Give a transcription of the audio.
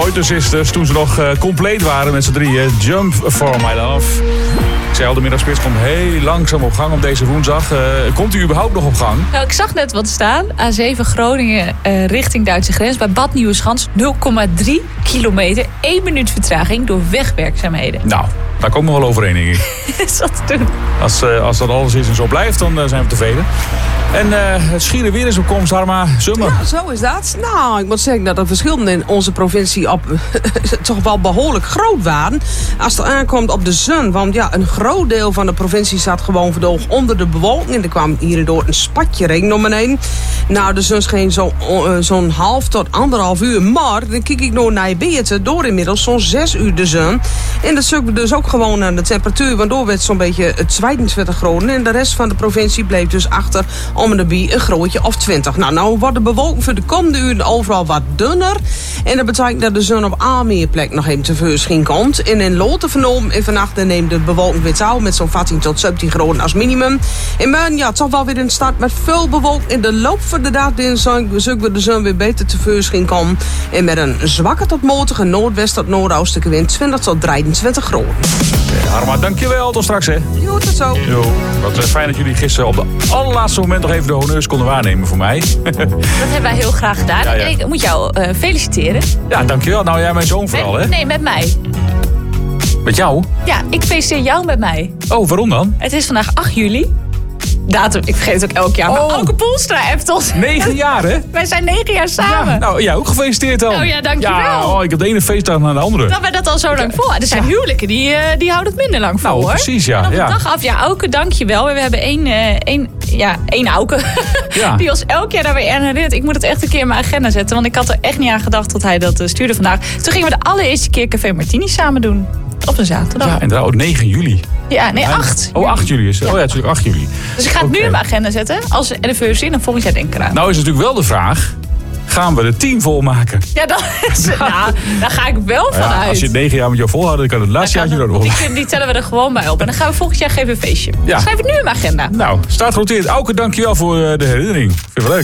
Sisters, toen ze nog compleet waren met z'n drieën. Jump for my love. Ik zei al, de middagspits komt heel langzaam op gang op deze woensdag. Komt u überhaupt nog op gang? Nou, ik zag net wat staan. A7 Groningen richting Duitse grens. Bij Bad Nieuweschans 0,3 kilometer. 1 minuut vertraging door wegwerkzaamheden. Nou, daar komen we wel overheen, denk ik. Is dat te doen? Als dat alles is en zo blijft, dan zijn we tevreden. En het schiere weer is op komst, Harma. Summer. Ja, zo is dat. Nou, ik moet zeggen dat de verschillen in onze provincie toch wel behoorlijk groot waren. Als het aankomt op de zon. Want ja, een groot deel van de provincie zat gewoon verdoog onder de bewolking. En er kwam hierdoor een spatje regen om me heen. Nou, de zon scheen zo'n half tot 1,5 uur. Maar dan kijk ik nog naar Beerte. Door inmiddels zo'n 6 uur de zon. En dat zoeken we dus ook gewoon aan de temperatuur. Waardoor werd zo'n beetje 22 graden. En de rest van de provincie bleef dus achter om de bie een grootje of 20. Nou wordt de bewolking voor de komende uren overal wat dunner. En dat betekent dat de zon op al meer plekken nog even tevoorschijn komt. En in Loten vernomen en vannacht neemt de bewolking weer toe met zo'n 14 tot 17 graden als minimum. En man, ja, het zal wel weer in start met veel bewolking. In de loop van de dag zullen we de zon weer beter tevoorschijn komen. En met een zwakke tot matige noordwest tot noordoostelijke wind 20 tot 23 graden. Harma, dankjewel. Tot straks, hè. Jo, tot zo. Jo, wat fijn dat jullie gisteren op de allerlaatste moment nog even de honneurs konden waarnemen voor mij. Dat hebben wij heel graag gedaan. Ja. Ik moet jou feliciteren. Ja, dankjewel. Nou, jij mijn zoon vooral, hè? Nee, met mij. Met jou? Ja, ik feliciteer jou met mij. Oh, waarom dan? Het is vandaag 8 juli. Datum, ik vergeet het ook elk jaar. Maar Auke Poelstra heeft ons. 9 jaar, hè? Wij zijn 9 jaar samen. Ja, nou, jij ook gefeliciteerd dan. Oh ja, dankjewel. Ja, ik heb de ene feestdag naar de andere. Dat wij dat al zo lang vol. Er zijn huwelijken die houden het minder lang vol, Nou, hoor. precies, ja. En op de Ja. dag af, ja, Auke, dankjewel. We hebben één Auke. Ja. Die ons elk jaar daar weer aan herinnert. Ik moet het echt een keer in mijn agenda zetten. Want ik had er echt niet aan gedacht dat hij dat stuurde vandaag. Toen gingen we de allereerste keer Café Martini samen doen. Op een zaterdag. Ja, inderdaad. 9 juli. Ja, nee, 8. Oh, 8 juli is het. Ja. Oh ja, natuurlijk 8 juli. Dus ik ga het nu in mijn agenda zetten. Als we anniversary, dan volgend jaar denk ik eraan. Nou is natuurlijk wel de vraag, gaan we de team volmaken? Ja, daar ga ik wel van uit. Als je het 9 jaar met jou volhoudt, dan kan het laatste jaartje er nog. Die tellen we er gewoon bij op. En dan gaan we volgend jaar geven een feestje. Ja. Dat schrijf ik nu in mijn agenda. Nou, staat genoteerd. Auke, dankjewel voor de herinnering. Vind je wel leuk.